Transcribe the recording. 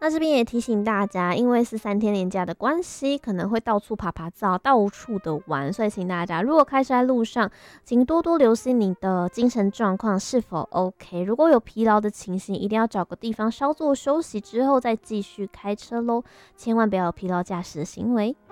那这边也提醒大家，因为是3天连假的关系，可能会到处爬爬照，到处的玩，所以请大家如果开车在路上，请多多留心你的精神状况是否 OK。如果有疲劳的情形，一定要找个地方稍作休息之后再继续开车咯，千万不要有疲劳驾驶的行为。